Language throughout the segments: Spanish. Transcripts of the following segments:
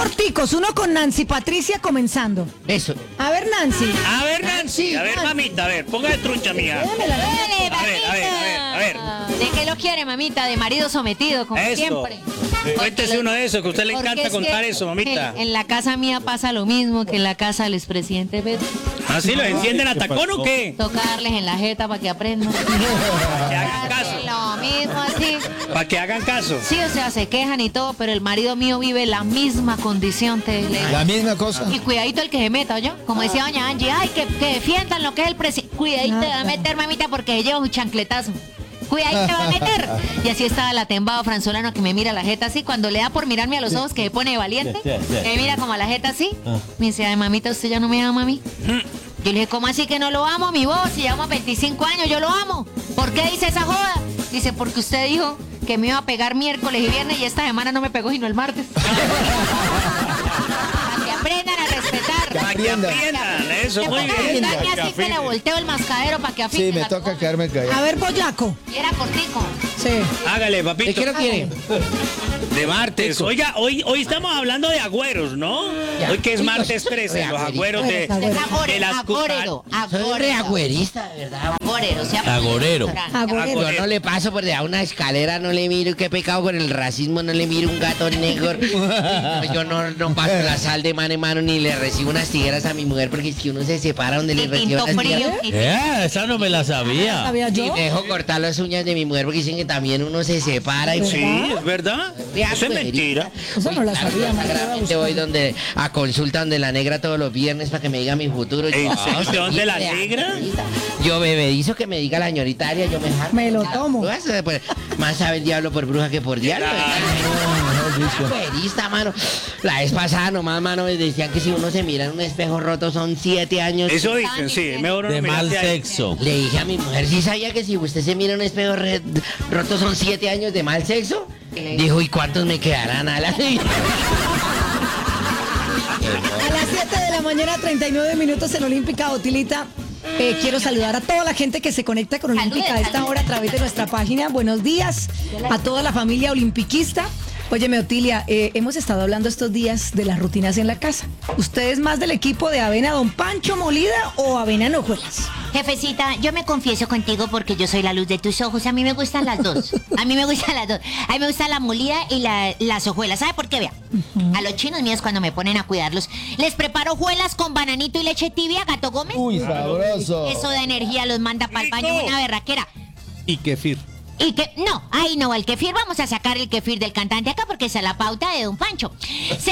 corticos, uno con Nancy Patricia comenzando. Eso. A ver, Nancy. A ver, Nancy, a ver, mamita, a ver, ponga de truncha, mía. Déjamela. A ver. ¿De qué lo quiere, mamita? De marido sometido, como Eso. siempre. Cuéntese uno de esos, que a usted le Porque encanta es contar que eso, mamita. En la casa mía pasa lo mismo que en la casa del expresidente Petro. ¿Ah, sí? ¿Los encienden a tacón o qué? Toca darles en la jeta para que aprendan. Para que hagan caso. Lo mismo así. Para que hagan caso. Sí, o sea, se quejan y todo, pero el marido mío vive la misma condición, La misma cosa. Y cuidadito el que se meta, ¿yo? Como decía doña Angie, ay, que defiendan lo que es el presidente. Cuidadito te va a meter, mamita, porque se lleva un chancletazo. Cuidadito te va a meter. Y así estaba el atembado franzolano que me mira la jeta así. Cuando le da por mirarme a los ojos, que se pone valiente, me mira como a la jeta así. Me dice, ay, mamita, ¿usted ya no me ama a mí? Yo le dije, ¿cómo así que no lo amo, mi voz? Si llevamos 25 años, yo lo amo. ¿Por qué dice esa joda? Dice, porque usted dijo que me iba a pegar miércoles y viernes y esta semana no me pegó sino el martes. Para que aprendan a respetar. Para que aprendan, eso, muy bien. Así que le volteo el mascadero para que afine. Sí, me toca quedarme callado. A ver, Boyaco. Y era cortico. Sí. Hágale, papito. ¿De qué lo quiere? De martes. Oiga, hoy estamos hablando de agüeros, ¿no? Hoy que es martes 13, los agüeros de las Agorero. Soy reagüerista, de verdad. Agorero, se llama. Agorero. Agorero. Yo no le paso por debajo una escalera, no le miro, qué pecado con el racismo, no le miro un gato negro. Yo no paso la sal de mano en mano ni le recibo unas tijeras a mi mujer porque es que uno se separa donde le recibe Tinto unas frío. tijeras. Esa no me la sabía. ¿Sabía Y yo? dejo cortar las uñas de mi mujer porque dicen que también uno se separa. Y Sí, es verdad. Eso es mentira. Eso no la sabía, Yo man. sagradamente voy a consulta donde la negra todos los viernes para que me diga mi futuro. ¿En Yo, serio? soy ¿Dónde la reagüerista. negra? Yo bebedizo que me diga la señorita Aria, yo Me lo tomo. Pues, más sabe el diablo por bruja que por diablo. Claro. Reagüerista, mano. La vez pasada nomás, mano, me decían que si uno se mira en un espejo roto son 7 años. Eso dicen, sí. Mejor no De mal mirarse ahí. sexo. Le dije a mi mujer, ¿sí sabía que si usted se mira en un espejo roto son 7 años de mal sexo? Dijo, ¿y cuántos me quedarán? A las A las 7 de la mañana, 39 minutos en Olímpica Botilita. Quiero saludar a toda la gente que se conecta con Olímpica a esta hora a través de nuestra página. Buenos días a toda la familia olimpiquista. Óyeme, Otilia, hemos estado hablando estos días de las rutinas en la casa. ¿Usted es más del equipo de avena Don Pancho molida o avena en hojuelas? Jefecita, yo me confieso contigo porque yo soy la luz de tus ojos. A mí me gustan las dos. A mí me gustan las dos. A mí me gusta la molida y las hojuelas. ¿Sabe por qué? Vea, a los chinos míos cuando me ponen a cuidarlos, les preparo hojuelas con bananito y leche tibia, Gato Gómez. Uy, sabroso. Eso de energía los manda para el baño, una berraquera. Y kefir. Y que, no, ahí no, el kefir, vamos a sacar el kefir del cantante acá porque esa es la pauta de Don Pancho. Se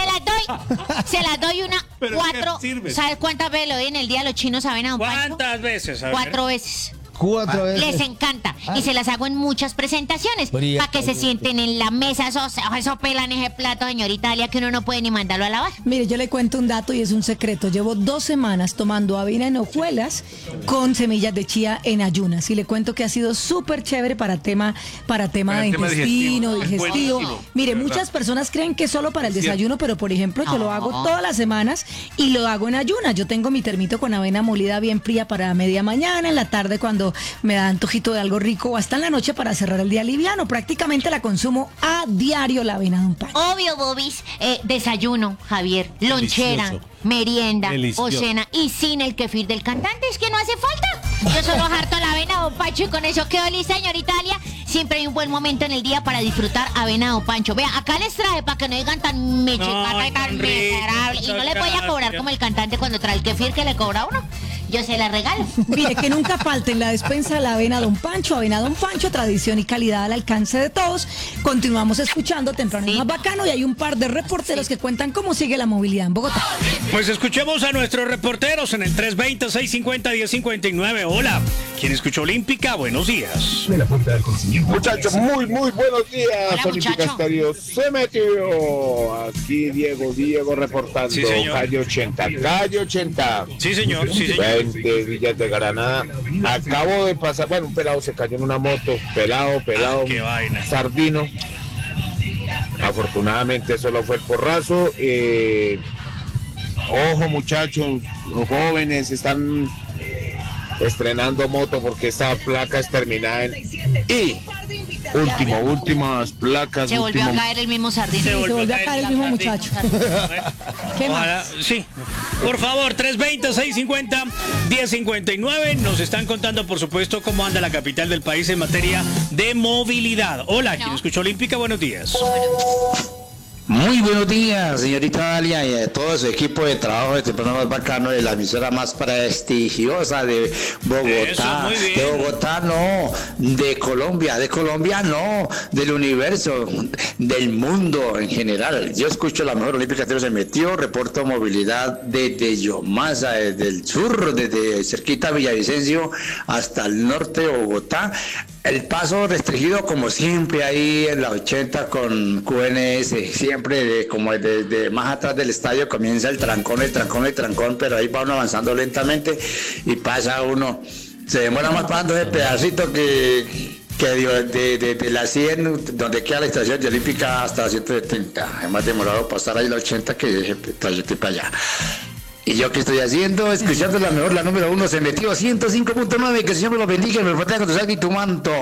las doy una, ¿Pero 4, qué sirve? ¿sabes cuántas veces le doy en el día a los chinos saben a Don Pancho? ¿Cuántas veces? A ver. 4 veces. 4 veces. Les encanta. Y se las hago en muchas presentaciones. Fría, Para que se sienten en la mesa. Eso pelan ese plato, señorita Italia, que uno no puede ni mandarlo a lavar. Mire, yo le cuento un dato y es un secreto. Llevo 2 semanas tomando avena en hojuelas con semillas de chía en ayunas. Y le cuento que ha sido súper chévere para tema de intestino, digestivo. buenísimo, Mire, de verdad. muchas personas creen que es solo para el desayuno, pero por ejemplo, yo lo hago todas las semanas y lo hago en ayunas. Yo tengo mi termito con avena molida bien fría para media mañana, en la tarde cuando me da antojito de algo rico o hasta en la noche para cerrar el día liviano. Prácticamente la consumo a diario la avena Don Pancho. Obvio, Bobis. Desayuno, Javier. Lonchera, Delicioso. merienda Delicioso. o cena. Y sin el kefir del cantante. Es que no hace falta. Yo solo harto la avena Don Pancho y con eso quedo lista, señorita Italia. Siempre hay un buen momento en el día para disfrutar avena Don Pancho. Vea, acá les traje para que no digan tan mechicata y tan tan rico, miserable. Y no le voy a cobrar gracias. como el cantante cuando trae el kefir que le cobra a uno. Yo se la regalo. Mire, que nunca falte en la despensa la avena Don Pancho, tradición y calidad al alcance de todos. Continuamos escuchando temprano Sí. más bacano y hay un par de reporteros que cuentan cómo sigue la movilidad en Bogotá. Pues escuchemos a nuestros reporteros en el 320-650-1059. Hola, ¿quién escuchó Olímpica? Buenos días. Muchachos, muy buenos días. Hola, Olímpica muchacho. Estéreo se metió. Aquí Diego reportando. Sí, señor. Calle 80. Sí, señor, sí, señor. De Villas de Granada. Acabo de pasar, bueno, un pelado se cayó en una moto. Pelado. Qué vaina. Sardino. Afortunadamente solo fue el porrazo. Ojo, muchachos, los jóvenes están estrenando moto porque esta placa es terminada en I. Últimas placas. Se volvió a caer el mismo sardín. Se volvió a caer el mismo muchacho. ¿Qué Ojalá, más? sí. Por favor, 320-650-1059. Nos están contando, por supuesto, cómo anda la capital del país en materia de movilidad. Hola, quien escuchó Olímpica, buenos días. Muy buenos días, señorita Dalia, y a todo su equipo de trabajo de temprano más bacano de la emisora más prestigiosa de Bogotá. Eso, muy bien. De Bogotá no, de Colombia no, del universo, del mundo en general. Yo escucho la mejor Olímpica Estéreo se metió, reporto movilidad desde Yomasa, desde el sur, desde cerquita Villavicencio hasta el norte de Bogotá. El paso restringido como siempre ahí en la 80 con QNS, siempre como desde más atrás del estadio comienza el trancón, pero ahí va uno avanzando lentamente y pasa uno, se demora más pasando ese pedacito que de la 100, donde queda la estación de Olímpica, hasta la 170, es más demorado pasar ahí la 80 que ese trayecto para allá. ¿Y yo qué estoy haciendo? Escuchando la mejor, la número 1, se metió a 105.9, que el Señor me lo bendiga y me proteja con tu sangre y tu manto.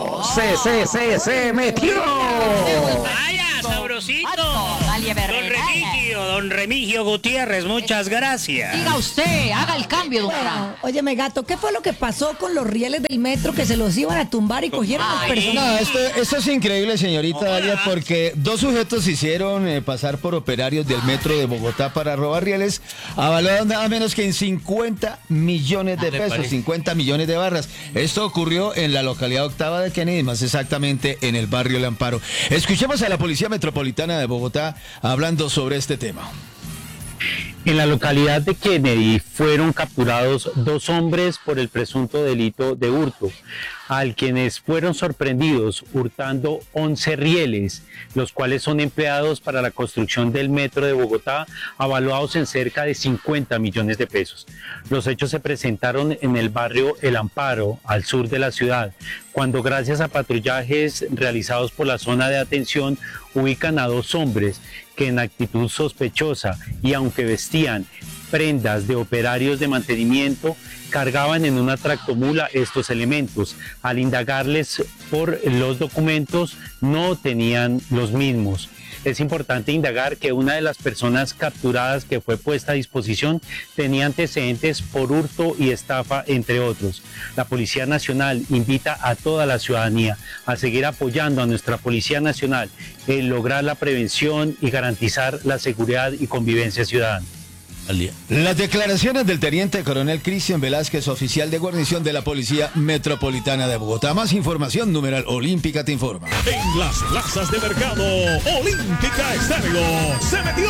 Se metió. ¡Vaya, sabrosito! Dalia Berrera. Don Remigio Gutiérrez, muchas gracias. Diga usted, haga el cambio, doctora. Óyeme, gato, ¿qué fue lo que pasó con los rieles del metro que se los iban a tumbar y cogieron a las personas? No, esto es increíble, señorita Dalia, porque dos sujetos hicieron pasar por operarios del metro de Bogotá para robar rieles, avalados nada menos que en 50 millones de pesos, 50 millones de barras. Esto ocurrió en la localidad octava de Kennedy, más exactamente en el barrio El Amparo. Escuchemos a la Policía Metropolitana de Bogotá hablando sobre este tema. En la localidad de Kennedy fueron capturados 2 hombres por el presunto delito de hurto, al quienes fueron sorprendidos hurtando 11 rieles, los cuales son empleados para la construcción del metro de Bogotá, avaluados en cerca de 50 millones de pesos. Los hechos se presentaron en el barrio El Amparo, al sur de la ciudad, cuando gracias a patrullajes realizados por la zona de atención ubican a 2 hombres que en actitud sospechosa y aunque vestían prendas de operarios de mantenimiento, cargaban en una tractomula estos elementos. Al indagarles por los documentos, no tenían los mismos. Es importante indagar que una de las personas capturadas que fue puesta a disposición tenía antecedentes por hurto y estafa, entre otros. La Policía Nacional invita a toda la ciudadanía a seguir apoyando a nuestra Policía Nacional en lograr la prevención y garantizar la seguridad y convivencia ciudadana. Las declaraciones del teniente coronel Cristian Velázquez, oficial de guarnición de la Policía Metropolitana de Bogotá. Más información, numeral Olímpica te informa. En las plazas de mercado, Olímpica Estéreo se metió.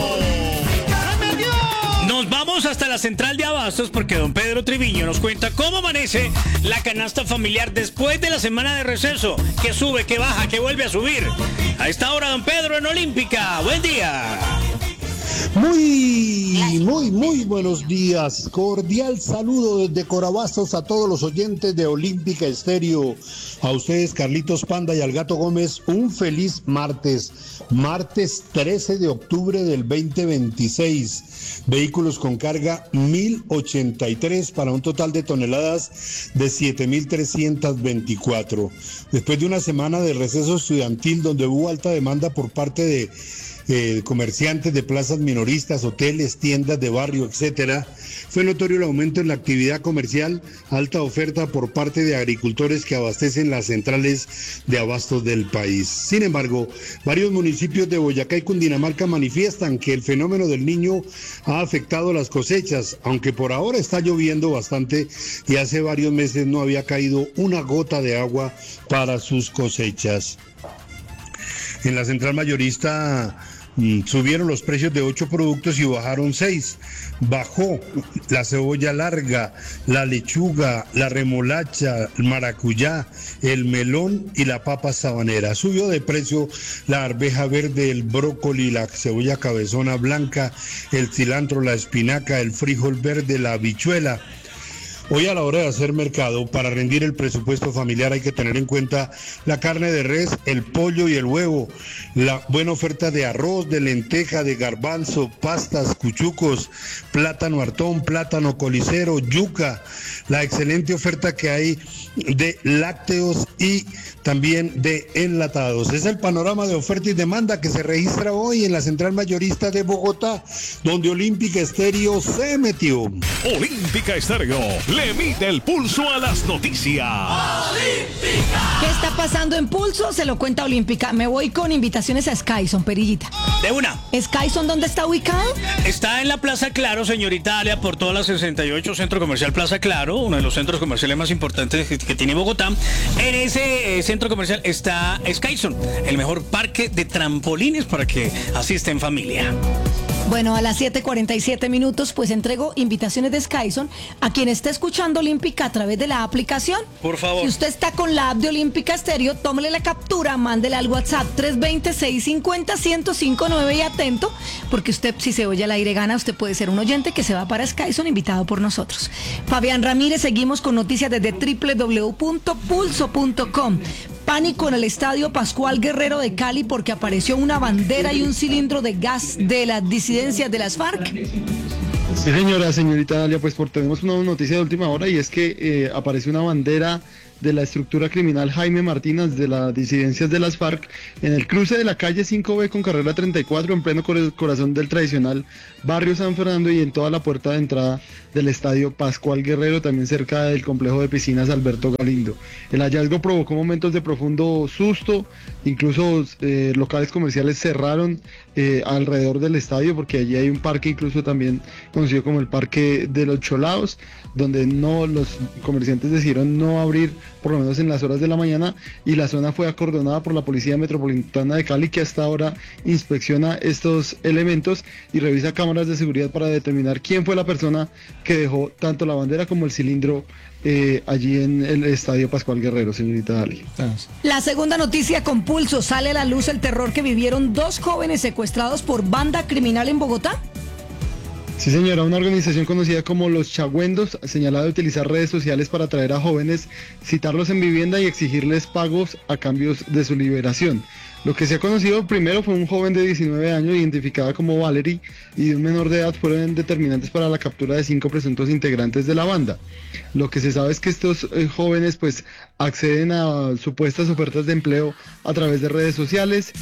Nos vamos hasta la central de abastos porque don Pedro Triviño nos cuenta cómo amanece la canasta familiar después de la semana de receso, que sube, que baja, que vuelve a subir. A esta hora, don Pedro en Olímpica. Buen día. Muy buenos días. Cordial saludo desde Corabastos a todos los oyentes de Olímpica Estéreo. A ustedes, Carlitos Panda y al Gato Gómez, un feliz martes. Martes 13 de octubre del 2026. Vehículos con carga 1083 para un total de toneladas de 7324. Después de una semana de receso estudiantil donde hubo alta demanda por parte de comerciantes de plazas minoristas, hoteles, tiendas de barrio, etcétera, fue notorio el aumento en la actividad comercial, alta oferta por parte de agricultores que abastecen las centrales de abastos del país. Sin embargo, varios municipios de Boyacá y Cundinamarca manifiestan que el fenómeno del Niño ha afectado las cosechas, aunque por ahora está lloviendo bastante y hace varios meses no había caído una gota de agua para sus cosechas. En la central mayorista subieron los precios de 8 productos y bajaron 6. Bajó la cebolla larga, la lechuga, la remolacha, el maracuyá, el melón y la papa sabanera. Subió de precio la arveja verde, el brócoli, la cebolla cabezona blanca, el cilantro, la espinaca, el frijol verde, la habichuela. Hoy a la hora de hacer mercado, para rendir el presupuesto familiar hay que tener en cuenta la carne de res, el pollo y el huevo, la buena oferta de arroz, de lenteja, de garbanzo, pastas, cuchucos, plátano hartón, plátano colicero, yuca, la excelente oferta que hay de lácteos y también de enlatados. Es el panorama de oferta y demanda que se registra hoy en la Central Mayorista de Bogotá, donde Olímpica Estéreo se metió. Olímpica Estéreo le mide el pulso a las noticias. ¿Qué está pasando en Pulso? Se lo cuenta Olímpica. Me voy con invitaciones a Skyson, Perillita. De una. ¿Skyson dónde está ubicado? Está en la Plaza Claro, señorita Alia, por toda la 68, Centro Comercial Plaza Claro, uno de los centros comerciales más importantes que tiene Bogotá. En ese centro comercial está Skyson, el mejor parque de trampolines para que asista en familia. Bueno, a las 7:47 minutos, pues entrego invitaciones de Skyson a quien esté escuchando Olímpica a través de la aplicación. Por favor. Si usted está con la app de Olímpica Estéreo, tómele la captura, mándele al WhatsApp 320-650-1059 y atento, porque usted, si se oye al aire gana, usted puede ser un oyente que se va para Skyson invitado por nosotros. Fabián Ramírez, seguimos con noticias desde www.pulso.com. Pánico en el Estadio Pascual Guerrero de Cali porque apareció una bandera y un cilindro de gas de las disidencias de las FARC. Sí, señorita Dalia, pues tenemos una noticia de última hora y es que apareció una bandera de la estructura criminal Jaime Martínez de las disidencias de las FARC en el cruce de la calle 5B con carrera 34 en pleno corazón del tradicional barrio San Fernando y en toda la puerta de entrada del estadio Pascual Guerrero, también cerca del complejo de piscinas Alberto Galindo. El hallazgo provocó momentos de profundo susto, incluso locales comerciales cerraron alrededor del estadio porque allí hay un parque incluso también conocido como el Parque de los Cholados, donde los comerciantes decidieron no abrir por lo menos en las horas de la mañana y la zona fue acordonada por la Policía Metropolitana de Cali, que hasta ahora inspecciona estos elementos y revisa cámaras de seguridad para determinar quién fue la persona que dejó tanto la bandera como el cilindro allí en el Estadio Pascual Guerrero, señorita Dali. La segunda noticia con Pulso: sale a la luz el terror que vivieron dos jóvenes secuestrados por banda criminal en Bogotá. Sí, señora, una organización conocida como Los Chagüendos, señalada de utilizar redes sociales para atraer a jóvenes, citarlos en vivienda y exigirles pagos a cambios de su liberación. Lo que se ha conocido primero fue un joven de 19 años identificada como Valerie y de un menor de edad fueron determinantes para la captura de 5 presuntos integrantes de la banda. Lo que se sabe es que estos jóvenes pues acceden a supuestas ofertas de empleo a través de redes sociales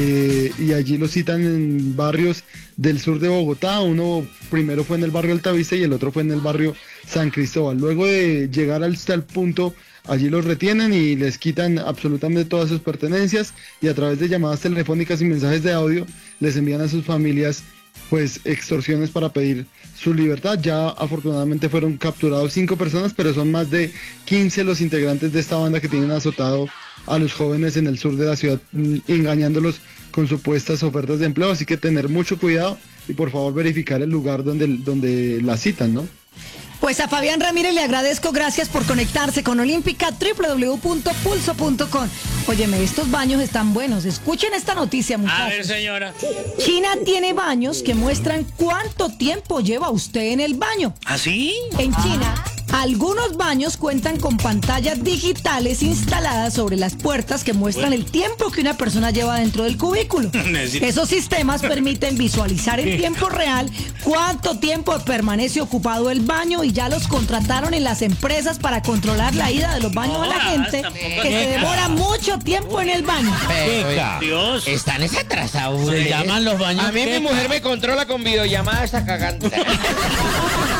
y allí los citan en barrios del sur de Bogotá. Uno primero fue en el barrio Altavista y el otro fue en el barrio San Cristóbal. Luego de llegar hasta el punto, allí los retienen y les quitan absolutamente todas sus pertenencias y a través de llamadas telefónicas y mensajes de audio les envían a sus familias pues extorsiones para pedir su libertad. Ya afortunadamente fueron capturados 5 personas, pero son más de 15 los integrantes de esta banda que tienen azotado a los jóvenes en el sur de la ciudad, engañándolos con supuestas ofertas de empleo, así que tener mucho cuidado y por favor verificar el lugar donde la citan, ¿no? Pues a Fabián Ramírez le agradezco, gracias por conectarse con Olímpica, www.pulso.com. Óyeme, estos baños están buenos, escuchen esta noticia, muchachos. A ver, señora. China tiene baños que muestran cuánto tiempo lleva usted en el baño. ¿Ah, sí? En China, algunos baños cuentan con pantallas digitales instaladas sobre las puertas que muestran el tiempo que una persona lleva dentro del cubículo. Esos sistemas permiten visualizar en tiempo real cuánto tiempo permanece ocupado el baño y ya los contrataron en las empresas para controlar la ida de los baños a la gente que se demora mucho tiempo en el baño. Dios. Están atrasados. Se llaman los baños. A mí mi mujer me controla con videollamada hasta cagando.